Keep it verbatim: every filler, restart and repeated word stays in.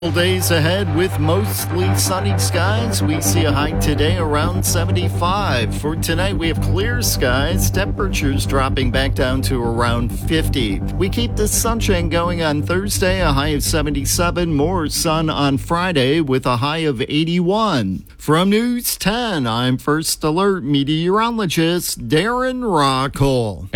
Days ahead with mostly sunny skies. We see a high today around seventy-five. For tonight, we have clear skies, temperatures dropping back down to around fifty. We keep the sunshine going on Thursday, a high of seventy-seven. More sun on Friday with a high of eighty-one. From News ten, I'm First Alert meteorologist Darren Rockall.